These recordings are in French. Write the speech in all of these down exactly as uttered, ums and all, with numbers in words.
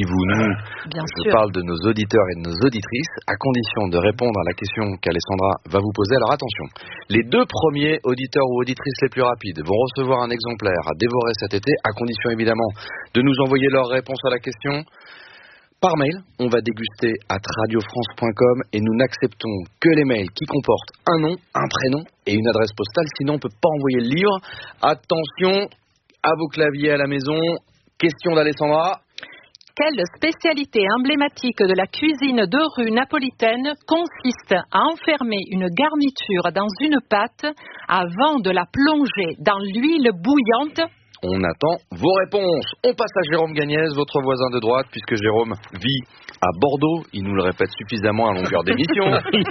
vous, nous, Bien je sûr. parle de nos auditeurs et de nos auditrices, à condition de répondre à la question qu'Alessandra va vous poser. Alors attention, les deux premiers auditeurs ou auditrices les plus rapides vont recevoir un exemplaire à dévorer cet été, à condition évidemment de nous envoyer leur réponse à la question par mail. On va déguster à radio france point com et nous n'acceptons que les mails qui comportent un nom, un prénom et une adresse postale, sinon on ne peut pas envoyer le livre. Attention à vos claviers à la maison. Question d'Alessandra. Quelle spécialité emblématique de la cuisine de rue napolitaine consiste à enfermer une garniture dans une pâte avant de la plonger dans l'huile bouillante? On attend vos réponses. On passe à Jérôme Gagnès, votre voisin de droite, puisque Jérôme vit à Bordeaux. Il nous le répète suffisamment à longueur d'émission.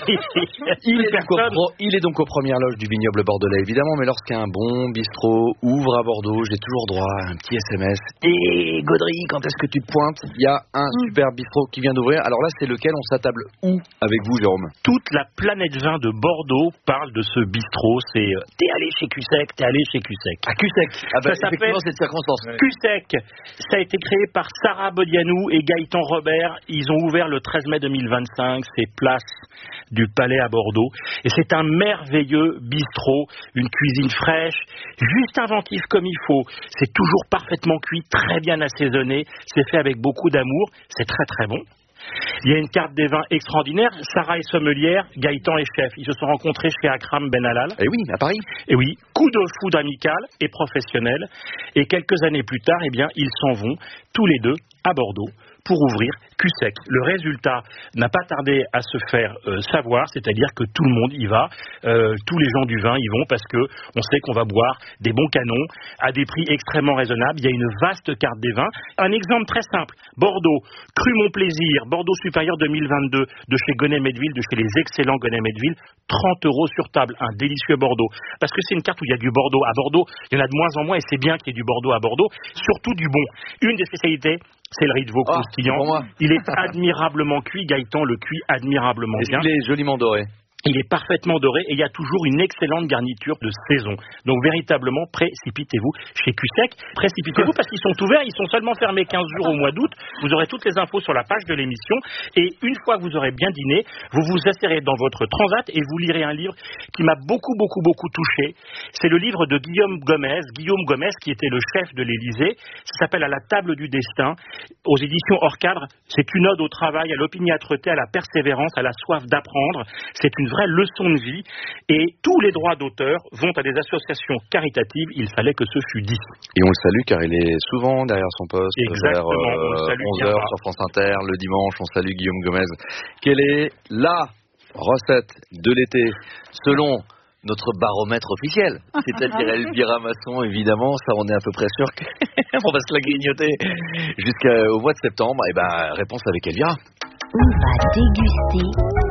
il, est donc au pro- il est donc aux premières loges du vignoble bordelais, évidemment, mais lorsqu'un bon bistrot ouvre à Bordeaux, j'ai toujours droit à un petit S M S. Et Gaudry, quand est-ce que tu te pointes? Il y a un mmh. super bistrot qui vient d'ouvrir. Alors là, c'est lequel? On s'attable où avec vous, Jérôme? Toute la planète vin de Bordeaux parle de ce bistrot. C'est euh, t'es allé chez Cussec, t'es allé chez Cussec. À Cussec. Ah bah, ça s'appelle cette circonstance. Cussec. Ça a été créé par Sarah Bodianou et Gaëtan Robert. Ils ont ouvert le treize mai deux mille vingt-cinq, c'est place du Palais à Bordeaux. Et c'est un merveilleux bistrot, une cuisine fraîche, juste inventif comme il faut. C'est toujours parfaitement cuit, très bien assaisonné. C'est fait avec beaucoup d'amour. C'est très très bon. Il y a une carte des vins extraordinaire. Sarah est sommelière, Gaëtan est chef. Ils se sont rencontrés chez Akram Ben Halal. Et oui, à Paris. Et oui, coup de foudre amical et professionnel. Et quelques années plus tard, eh bien, ils s'en vont tous les deux à Bordeaux pour ouvrir Cussec. Le résultat n'a pas tardé à se faire euh, savoir, c'est-à-dire que tout le monde y va, euh, tous les gens du vin y vont parce que on sait qu'on va boire des bons canons à des prix extrêmement raisonnables. Il y a une vaste carte des vins. Un exemple très simple, Bordeaux, Cru Mon Plaisir, Bordeaux Supérieur deux mille vingt-deux, de chez Gonnet-Medeville, de chez les excellents Gonnet-Medeville, trente euros sur table, un délicieux Bordeaux. Parce que c'est une carte où il y a du Bordeaux à Bordeaux, il y en a de moins en moins et c'est bien qu'il y ait du Bordeaux à Bordeaux, surtout du bon. Une des spécialités, c'est le riz de veau croustillant. Oh, il est admirablement cuit. Gaëtan le cuit admirablement Est-ce bien. qu'il est joliment doré? Il est parfaitement doré et il y a toujours une excellente garniture de saison. Donc véritablement, précipitez-vous chez Cussec. Précipitez-vous parce qu'ils sont ouverts, ils sont seulement fermés quinze jours au mois d'août. Vous aurez toutes les infos sur la page de l'émission. Et une fois que vous aurez bien dîné, vous vous asserrez dans votre transat et vous lirez un livre qui m'a beaucoup, beaucoup, beaucoup touché. C'est le livre de Guillaume Gomez. Guillaume Gomez, qui était le chef de l'Élysée. Ça s'appelle À la table du destin. Aux éditions Hors Cadre, c'est une ode au travail, à l'opiniâtreté, à la persévérance, à la soif d'apprendre. C'est une vraie leçon de vie et tous les droits d'auteur vont à des associations caritatives. Il fallait que ce fût dit. Et on le salue car il est souvent derrière son poste. Exactement, vers euh, on le salue onze heures sur France Inter le dimanche. On salue Guillaume Gomez. Quelle est la recette de l'été selon notre baromètre officiel, c'est-à-dire Elvira Masson, évidemment, ça on est à peu près sûr qu'on va se la grignoter jusqu'au mois de septembre. Et ben réponse avec Elvira. On va déguster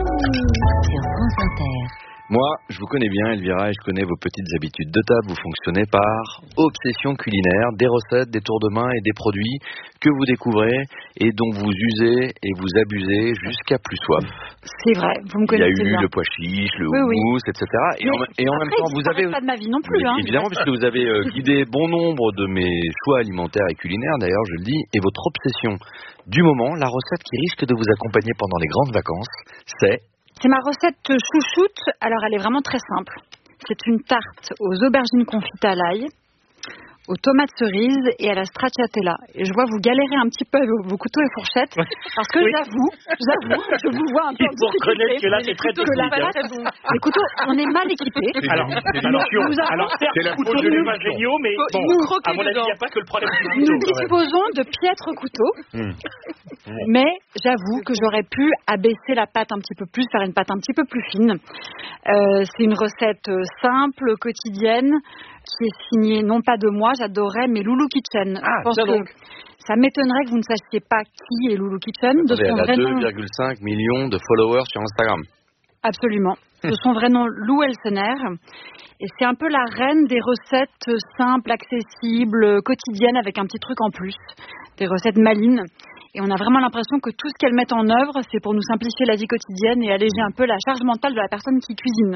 sur France Inter. Moi, je vous connais bien, Elvira, et je connais vos petites habitudes de table. Vous fonctionnez par obsession culinaire, des recettes, des tours de main et des produits que vous découvrez et dont vous usez et vous abusez jusqu'à plus soif. C'est vrai, vous me connaissez bien. Il y a eu le pois chiche, le oui, houmous, oui. et cetera. Et en, et en après, même temps, vous avez... pas de ma vie non plus. Hein, évidemment, puisque vous avez euh, guidé bon nombre de mes choix alimentaires et culinaires, d'ailleurs, je le dis, et votre obsession du moment, la recette qui risque de vous accompagner pendant les grandes vacances, c'est... C'est ma recette chouchoute. Alors, elle est vraiment très simple. C'est une tarte aux aubergines confites à l'ail, aux tomates cerises et à la stracciatella. Et je vois vous galérer un petit peu avec vos, vos couteaux et fourchettes, parce que oui. j'avoue, j'avoue, je vous vois un peu. Il faut reconnaître que là c'est très technique. Là, c'est bon. Les couteaux, on est mal équipés. Alors, alors, alors certes, les couteaux sont pas géniaux, mais bon, à mon avis, il n'y a pas que le problème du couteau. Nous disposons de piètres couteaux, mmh. mais j'avoue que j'aurais pu abaisser la pâte un petit peu plus, faire une pâte un petit peu plus fine. Euh, c'est une recette simple, quotidienne, qui est signée non pas de moi, j'adorais, mais Loulou Kitchen. Ah, je pense ça que donc. Ça m'étonnerait que vous ne sachiez pas qui est Loulou Kitchen. De son vrai nom. deux virgule cinq millions de followers sur Instagram. Absolument. De son vrai nom, Lou Elsener. Et c'est un peu la reine des recettes simples, accessibles, quotidiennes, avec un petit truc en plus. Des recettes malines. Et on a vraiment l'impression que tout ce qu'elle met en œuvre, c'est pour nous simplifier la vie quotidienne et alléger un peu la charge mentale de la personne qui cuisine.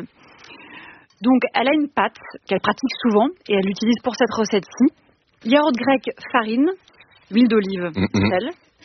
Donc, elle a une pâte qu'elle pratique souvent et elle l'utilise pour cette recette-ci. Yaourt grec, farine, huile d'olive, mmh, sel,